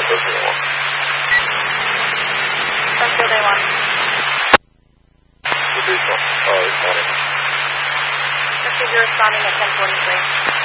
10-13-1. Sunfield A1. Responding. Sunfield, you're responding at 10:43.